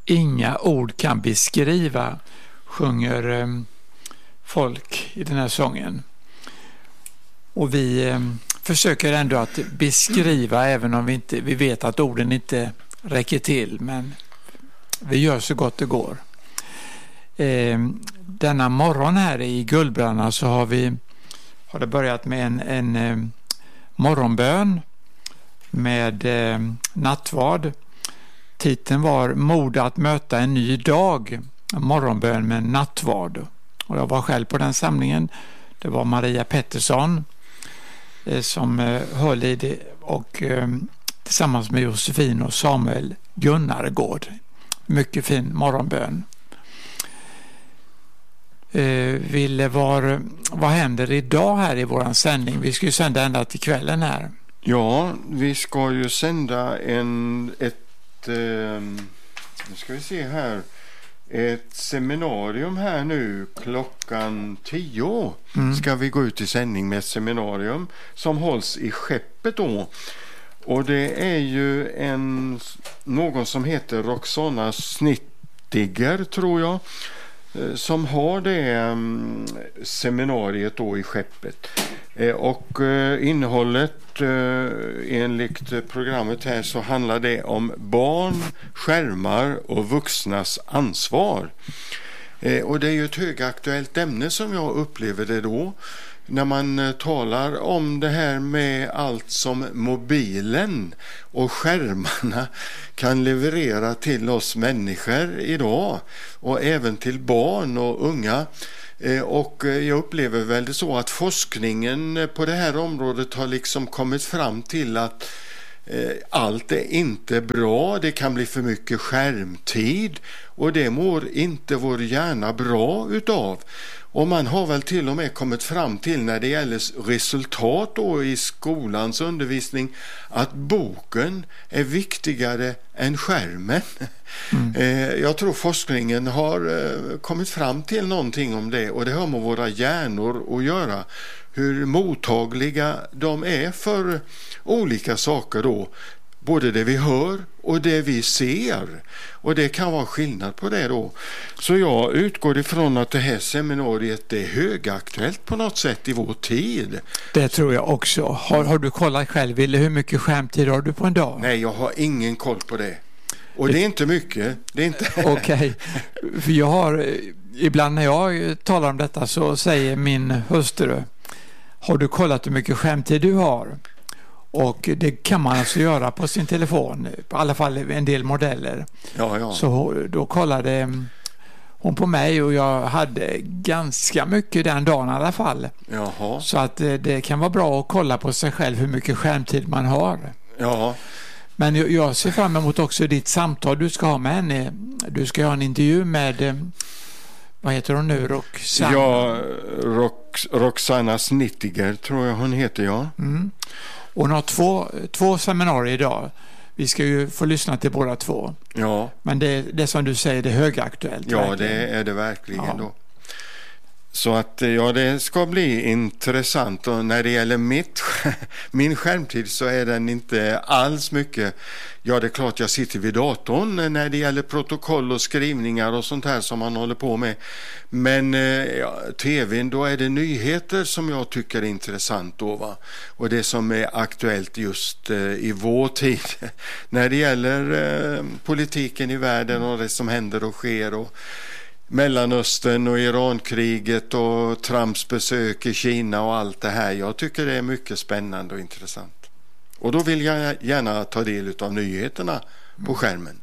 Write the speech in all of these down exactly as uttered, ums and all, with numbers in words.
inga ord kan beskriva, sjunger eh, folk i den här sången. Och vi eh, försöker ändå att beskriva, även om vi, inte, vi vet att orden inte räcker till, men vi gör så gott det går. Eh, denna morgon här i Gullbränna så har vi har det börjat med en, en eh, morgonbön med eh, nattvard. Titeln var Mod att möta en ny dag, en morgonbön med nattvard. Och jag var själv på den samlingen. Det var Maria Pettersson eh, som eh, höll i det, och eh, tillsammans med Josefin och Samuel Gunnargård. Mycket fin morgonbön. Eh, Ville, var, vad händer idag här i våran sändning? Vi ska ju sända ända till kvällen här. Ja, vi ska ju sända en, ett, eh, nu ska vi se här, ett seminarium här nu klockan tio. Mm. Ska vi gå ut i sändning med ett seminarium som hålls i Skeppet då. Och det är ju en, någon som heter Roxana Snittiger, tror jag, som har det seminariet då i Skeppet. Och innehållet enligt programmet här så handlar det om barn, skärmar och vuxnas ansvar. Och det är ju ett högaktuellt ämne som jag upplever det då. När man talar om det här med allt som mobilen och skärmarna kan leverera till oss människor idag och även till barn och unga. Och jag upplever väl det så att forskningen på det här området har liksom kommit fram till att allt är inte bra, det kan bli för mycket skärmtid och det mår inte vår hjärna bra utav. Och man har väl till och med kommit fram till när det gäller resultat då i skolans undervisning att boken är viktigare än skärmen. Mm. Jag tror forskningen har kommit fram till någonting om det, och det har med våra hjärnor att göra. Hur mottagliga de är för olika saker då. Både det vi hör och det vi ser. Och det kan vara skillnad på det då. Så jag utgår ifrån att det här seminariet är högaktuellt på något sätt i vår tid. Det tror jag också. Har, har du kollat själv, Ville, hur mycket skärmtid har du på en dag? Nej, jag har ingen koll på det. Och det är inte mycket. Det är inte... Okej, okay. För jag har, ibland när jag talar om detta så säger min hustru, har du kollat hur mycket skärmtid du har? Och det kan man alltså göra på sin telefon, på alla fall en del modeller. Ja, ja. Så då kollade hon på mig och jag hade ganska mycket den dagen i alla fall. Jaha. Så att det kan vara bra att kolla på sig själv hur mycket skärmtid man har. Ja. Men jag ser fram emot också ditt samtal du ska ha med henne. Du ska ha en intervju med, vad heter hon nu? Roxana. Ja, Rox, Roxana Snittiger tror jag hon heter, ja. Mm. Och hon har två, två seminarier idag. Vi ska ju få lyssna till båda två. Ja. Men det, det som du säger, det är högaktuellt. Ja, verkligen. Det är det verkligen ja. då. Så att ja, det ska bli intressant, och när det gäller mitt, min skärmtid så är den inte alls mycket. Ja, det är klart jag sitter vid datorn när det gäller protokoll och skrivningar och sånt här som man håller på med. Men ja, tvn, då är det nyheter som jag tycker är intressant då, va? Och det som är aktuellt just eh, i vår tid när det gäller eh, politiken i världen och det som händer och sker, och Mellanöstern och Irankriget och Trumps besök i Kina och allt det här. Jag tycker det är mycket spännande och intressant. Och då vill jag gärna ta del av nyheterna på skärmen.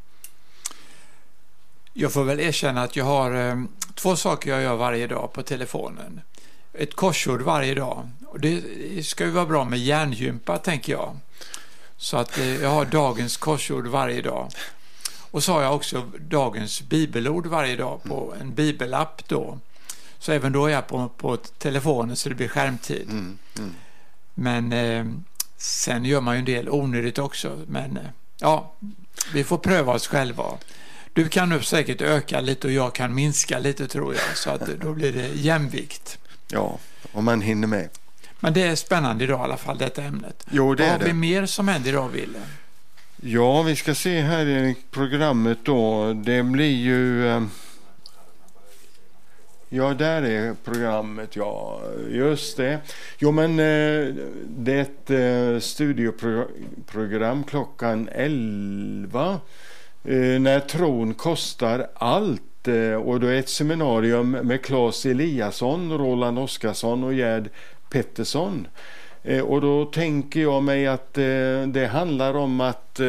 Jag får väl erkänna att jag har eh, två saker jag gör varje dag på telefonen. Ett korsord varje dag. Och det ska ju vara bra med hjärngympa, tänker jag. Så att eh, jag har dagens korsord varje dag. Och så har jag också dagens bibelord varje dag på en bibelapp då. Så även då är jag på, på telefonen så det blir skärmtid. Mm, mm. Men eh, sen gör man ju en del onödigt också. Men eh, ja, vi får pröva oss själva. Du kan nu säkert öka lite och jag kan minska lite, tror jag. Så att då blir det jämvikt. Ja, om man hinner med. Men det är spännande idag i alla fall, detta ämnet. Jo, det Vad är har det. vi mer som händer idag, Ville? Ja, vi ska se här i programmet då. Det blir ju... Ja, där är programmet, ja, just det. Jo, men det är ett studioprogram klockan elva. När tron kostar allt. Och då är ett seminarium med Claes Eliasson, Roland Oskarsson och Gerd Pettersson. Och då tänker jag mig att det handlar om att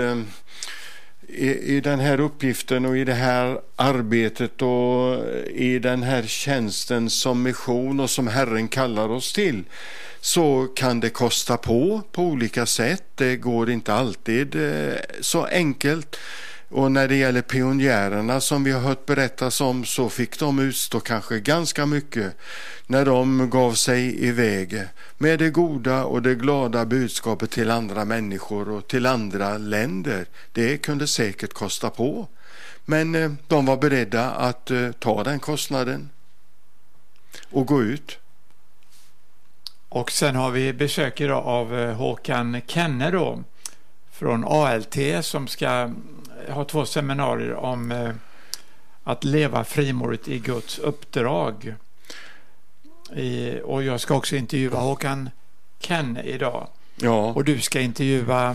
i den här uppgiften och i det här arbetet och i den här tjänsten som mission och som Herren kallar oss till, så kan det kosta på på olika sätt. Det går inte alltid så enkelt. Och när det gäller pionjärerna som vi har hört berättas om, så fick de utstå kanske ganska mycket när de gav sig iväg med det goda och det glada budskapet till andra människor och till andra länder. Det kunde säkert kosta på, men de var beredda att ta den kostnaden och gå ut. Och sen har vi besök idag av Håkan Kenne då, från A L T, som ska ha två seminarier om eh, att leva frimodigt i Guds uppdrag. I, och jag ska också intervjua Håkan Kenne idag. Ja. Och du ska intervjua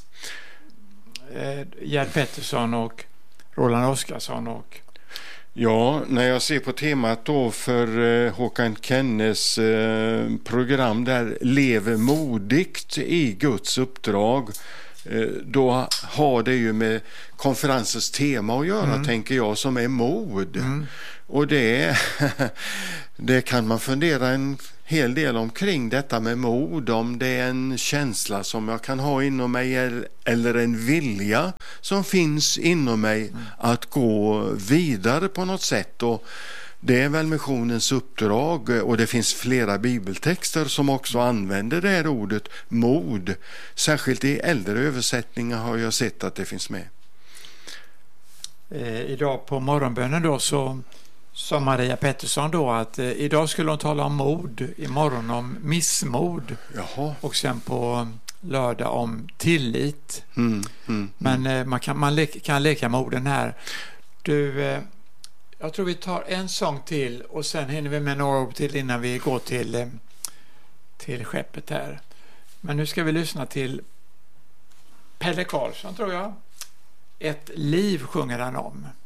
eh, Gerd Pettersson och Roland Oskarsson. Och... Ja, när jag ser på temat då för eh, Håkan Kennes eh, program där, lever modigt i Guds uppdrag, då har det ju med konferensens tema att göra, mm. tänker jag, som är mod. Mm. Och det, det kan man fundera en hel del omkring, detta med mod, om det är en känsla som jag kan ha inom mig eller en vilja som finns inom mig mm. att gå vidare på något sätt. Och det är väl missionens uppdrag, och det finns flera bibeltexter som också använder det här ordet mod. Särskilt i äldre översättningar har jag sett att det finns med. Eh, idag på morgonbönen då så sa Maria Pettersson då att eh, idag skulle hon tala om mod, imorgon om missmod. Jaha. Och sen på lördag om tillit. Mm, mm, Men eh, man, kan, man le- kan leka med orden här. Du... Eh, Jag tror vi tar en sång till och sen hinner vi med några ord till innan vi går till, till skeppet här. Men nu ska vi lyssna till Pelle Karlsson, tror jag. Ett liv sjunger han om.